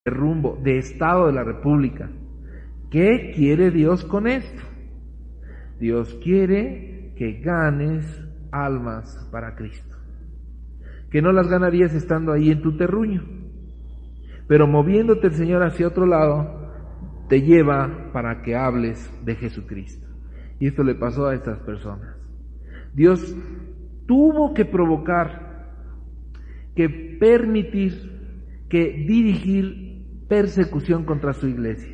de rumbo, de estado de la República. ¿Qué quiere Dios con esto? Dios quiere que ganes almas para Cristo, que no las ganarías estando ahí en tu terruño, pero moviéndote el Señor hacia otro lado, te lleva para que hables de Jesucristo. Y esto le pasó a estas personas. Dios tuvo que provocar, que permitir, que dirigir persecución contra su iglesia.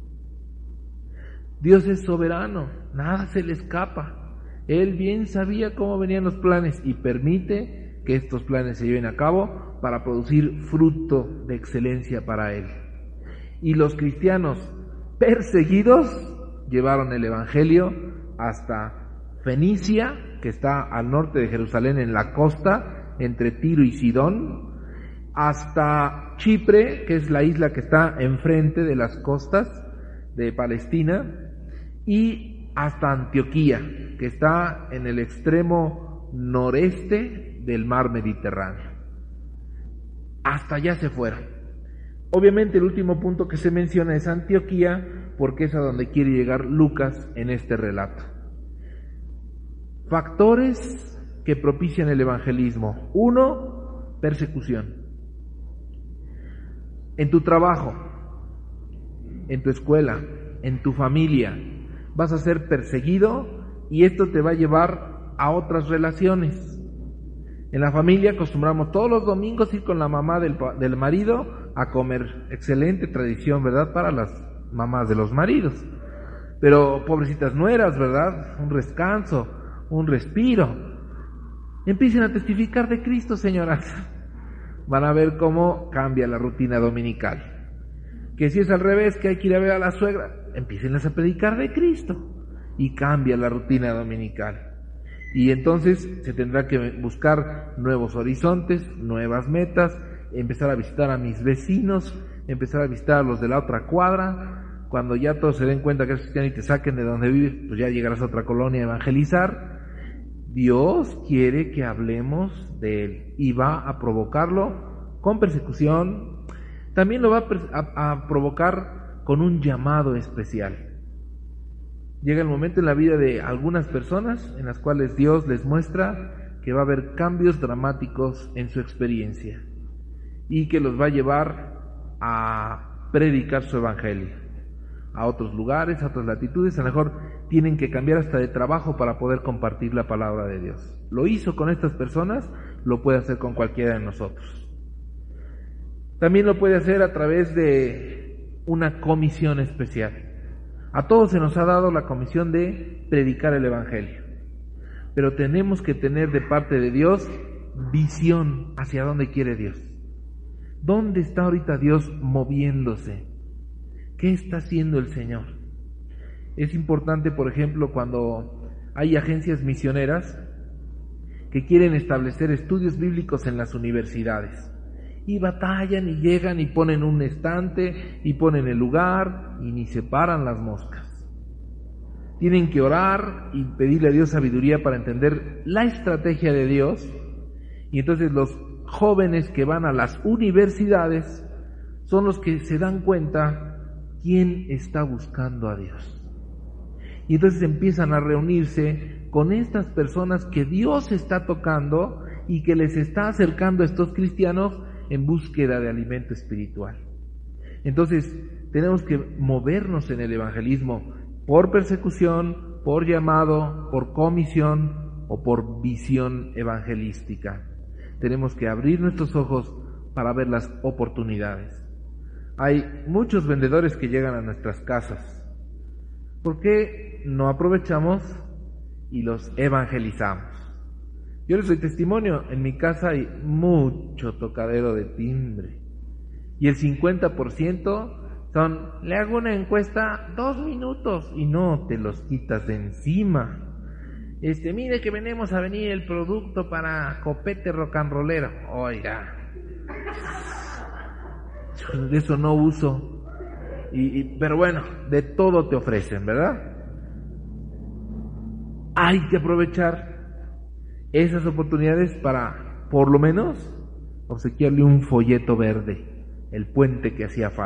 Dios es soberano, nada se le escapa. Él bien sabía cómo venían los planes y permite que estos planes se lleven a cabo para producir fruto de excelencia para Él. Y los cristianos perseguidos llevaron el Evangelio hasta Fenicia, que está al norte de Jerusalén en la costa, entre Tiro y Sidón, hasta Chipre, que es la isla que está enfrente de las costas de Palestina, y hasta Antioquía, que está en el extremo noreste del mar Mediterráneo. Hasta allá se fueron. Obviamente el último punto que se menciona es Antioquía, porque es a donde quiere llegar Lucas en este relato. Factores que propician el evangelismo. 1, persecución. En tu trabajo, en tu escuela, en tu familia, vas a ser perseguido y esto te va a llevar a otras relaciones. En la familia acostumbramos todos los domingos ir con la mamá del marido a comer. Excelente tradición, ¿verdad? Para las mamás de los maridos. Pero pobrecitas nueras, ¿verdad? Un descanso, un respiro. Empiecen a testificar de Cristo, señoras. Van a ver cómo cambia la rutina dominical. Que si es al revés, que hay que ir a ver a la suegra, empiecen a predicar de Cristo y cambia la rutina dominical. Y entonces se tendrá que buscar nuevos horizontes, nuevas metas, empezar a visitar a mis vecinos, empezar a visitar a los de la otra cuadra. Cuando ya todos se den cuenta que eres cristiano y te saquen de donde vives, pues ya llegarás a otra colonia a evangelizar. Dios quiere que hablemos de Él y va a provocarlo con persecución. También lo va a provocar con un llamado especial. Llega el momento en la vida de algunas personas en las cuales Dios les muestra que va a haber cambios dramáticos en su experiencia y que los va a llevar a predicar su evangelio a otros lugares, a otras latitudes. A lo mejor tienen que cambiar hasta de trabajo para poder compartir la palabra de Dios. Lo hizo con estas personas, lo puede hacer con cualquiera de nosotros. También lo puede hacer a través de una comisión especial. A todos se nos ha dado la comisión de predicar el evangelio, pero tenemos que tener de parte de Dios visión hacia dónde quiere Dios. ¿Dónde está ahorita Dios moviéndose? ¿Qué está haciendo el Señor? Es importante, por ejemplo, cuando hay agencias misioneras que quieren establecer estudios bíblicos en las universidades. Y batallan y llegan y ponen un estante y ponen el lugar y ni se paran las moscas. Tienen que orar y pedirle a Dios sabiduría para entender la estrategia de Dios. Y entonces los jóvenes que van a las universidades son los que se dan cuenta quién está buscando a Dios. Y entonces empiezan a reunirse con estas personas que Dios está tocando y que les está acercando a estos cristianos en búsqueda de alimento espiritual. Entonces, tenemos que movernos en el evangelismo por persecución, por llamado, por comisión o por visión evangelística. Tenemos que abrir nuestros ojos para ver las oportunidades. Hay muchos vendedores que llegan a nuestras casas. ¿Por qué no aprovechamos y los evangelizamos? Yo les doy testimonio, en mi casa hay mucho tocadero de timbre y el 50% son, le hago una encuesta 2 minutos y no te los quitas de encima. Mire que venimos a venir el producto para copete rock and rollero. Oiga, de eso no uso, pero bueno, de todo te ofrecen, ¿verdad? Hay que aprovechar esas oportunidades para, por lo menos, obsequiarle un folleto verde el puente que hacía falta.